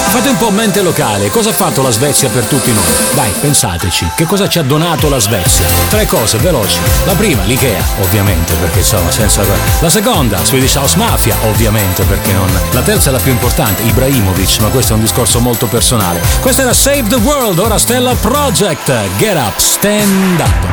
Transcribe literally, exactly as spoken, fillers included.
Fate un po' mente locale, cosa ha fatto la Svezia per tutti noi? Dai, pensateci, che cosa ci ha donato la Svezia? Tre cose, veloci. La prima, l'Ikea, ovviamente, perché insomma, senza... La seconda, Swedish House Mafia, ovviamente, perché non... La terza è la più importante, Ibrahimovic, ma questo è un discorso molto personale. Questa era Save the World, ora Stella Project, Get Up, Stand Up.